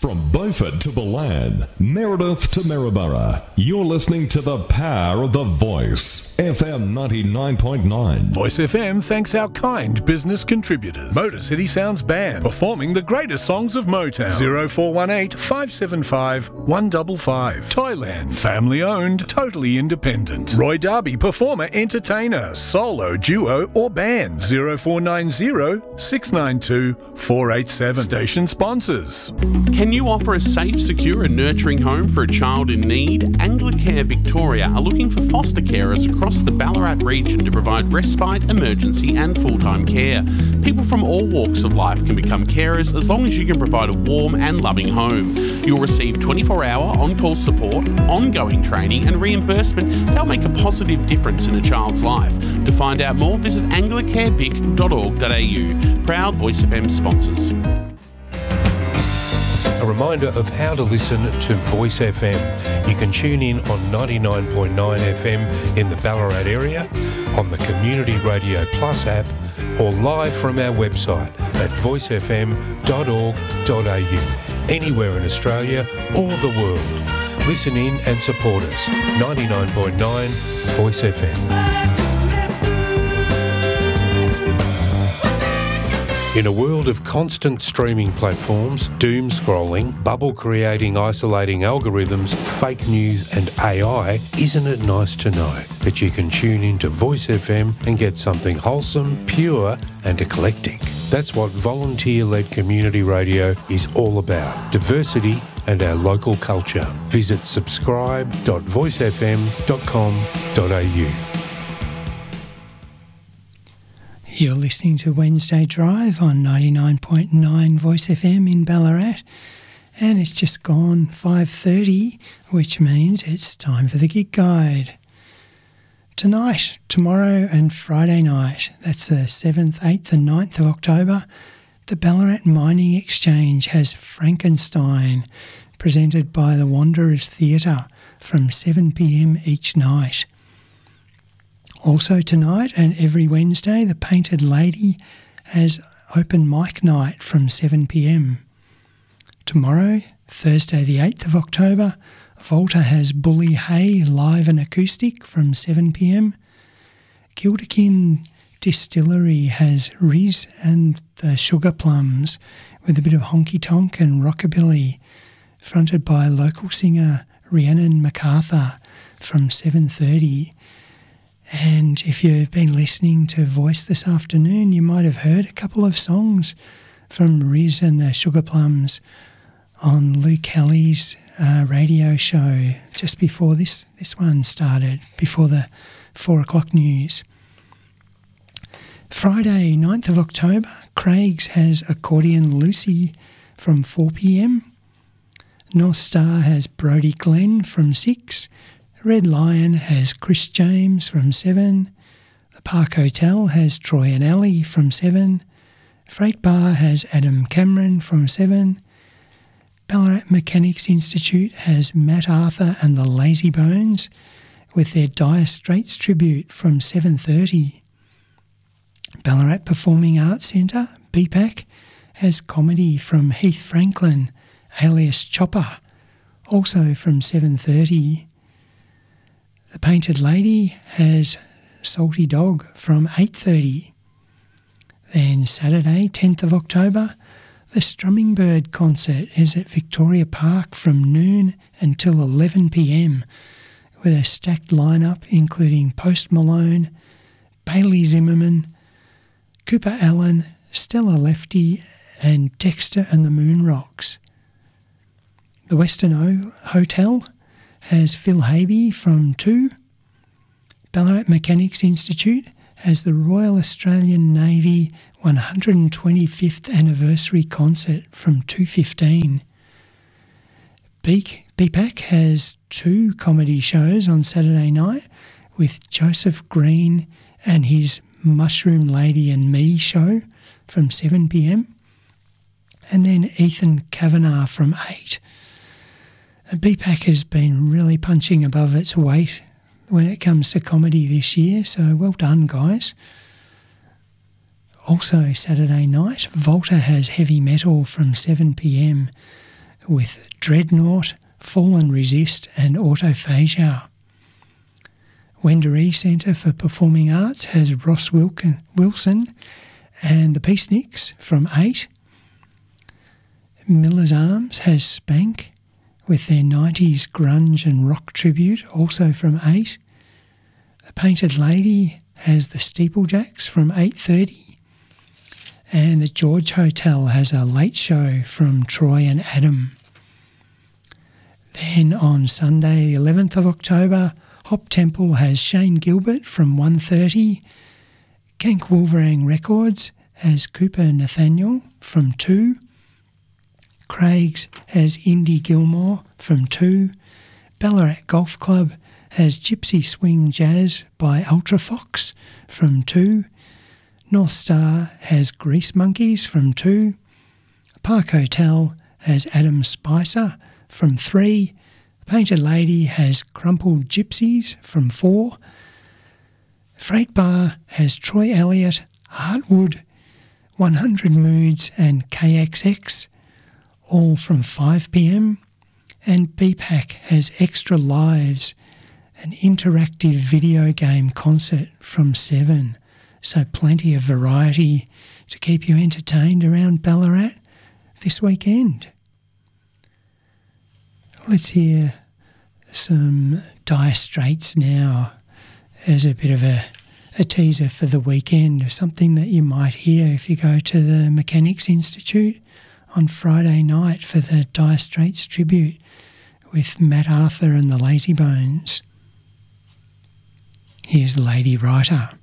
From Beaufort to Balan, Meredith to Maryborough, you're listening to the power of the Voice, FM 99.9. Voice FM thanks our kind business contributors. Motor City Sounds Band, performing the greatest songs of Motown. 0418 575 155. Thailand, family owned, totally independent. Roy Darby, performer, entertainer, solo, duo or band. 0490 692 487. Station sponsors. Can you offer a safe, secure and nurturing home for a child in need? Anglicare Victoria are looking for foster carers across the Ballarat region to provide respite, emergency and full-time care. People from all walks of life can become carers as long as you can provide a warm and loving home. You'll receive 24-hour on-call support, ongoing training and reimbursement that'll make a positive difference in a child's life. To find out more, visit anglicarevic.org.au. Proud Voice FM sponsors. A reminder of how to listen to Voice FM. You can tune in on 99.9 FM in the Ballarat area, on the Community Radio Plus app, or live from our website at voicefm.org.au. Anywhere in Australia or the world. Listen in and support us. 99.9 Voice FM. In a world of constant streaming platforms, doom scrolling, bubble creating, isolating algorithms, fake news and AI, isn't it nice to know that you can tune into Voice FM and get something wholesome, pure and eclectic? That's what volunteer-led community radio is all about. Diversity and our local culture. Visit subscribe.voicefm.com.au. You're listening to Wednesday Drive on 99.9 Voice FM in Ballarat, and it's just gone 5:30, which means it's time for the gig guide. Tonight, tomorrow and Friday night, that's the 7th, 8th and 9th of October, the Ballarat Mining Exchange has Frankenstein, presented by the Wanderers Theatre from 7 p.m. each night. Also tonight and every Wednesday, the Painted Lady has open mic night from 7 p.m. Tomorrow, Thursday the 8th of October, Volta has Bully Hay live and acoustic from 7 p.m. Kildakin Distillery has Riz and the Sugar Plums with a bit of honky-tonk and rockabilly, fronted by local singer Rhiannon MacArthur from 7:30. And if you've been listening to Voice this afternoon, you might have heard a couple of songs from Riz and the Sugar Plums on Luke Kelly's radio show just before this one started, before the 4 o'clock news. Friday, 9th of October, Craig's has Accordion Lucy from 4 p.m. North Star has Brody Glenn from 6. Red Lion has Chris James from 7. The Park Hotel has Troy and Ali from 7. Freight Bar has Adam Cameron from 7. Ballarat Mechanics Institute has Matt Arthur and the Lazy Bones with their Dire Straits tribute from 7:30. Ballarat Performing Arts Centre, BPAC, has comedy from Heath Franklin, alias Chopper, also from 7:30. The Painted Lady has Salty Dog from 8:30. Then Saturday, 10th of October, the Strumming Bird concert is at Victoria Park from noon until 11 p.m, with a stacked lineup including Post Malone, Bailey Zimmerman, Cooper Allen, Stella Lefty and Dexter and the Moon Rocks. The Western Hotel has Phil Habey from 2. Ballarat Mechanics Institute has the Royal Australian Navy 125th anniversary concert from 2:15. BPAC has 2 comedy shows on Saturday night with Joseph Green and his Mushroom Lady and Me show from 7 p.m. and then Ethan Kavanagh from 8. BPAC has been really punching above its weight when it comes to comedy this year, so well done, guys. Also Saturday night, Volta has heavy metal from 7 p.m. with Dreadnought, Fall and Resist and Autophagia. Wendouree Centre for Performing Arts has Ross Wilson and the Peaceniks from 8. Miller's Arms has Spank with their 90s grunge and rock tribute, also from 8. The Painted Lady has the Steeplejacks from 8:30. And the George Hotel has a late show from Troy and Adam. Then on Sunday, 11th of October, Hop Temple has Shane Gilbert from 1:30. Kank Wolverang Records has Cooper Nathaniel from 2. Craig's has Indy Gilmore from 2. Ballarat Golf Club has Gypsy Swing Jazz by Ultrafox from 2. North Star has Grease Monkeys from 2. Park Hotel has Adam Spicer from 3. Painted Lady has Crumpled Gypsies from 4. Freight Bar has Troy Elliott, Heartwood, 100 Moods and KXX, all from 5 p.m. And BPAC has Extra Lives, an interactive video game concert from 7. So plenty of variety to keep you entertained around Ballarat this weekend. Let's hear some Dire Straits now as a bit of a teaser for the weekend, something that you might hear if you go to the Mechanics Institute on Friday night for the Dire Straits tribute with Matt Arthur and the Lazy Bones. Here's Lady Writer.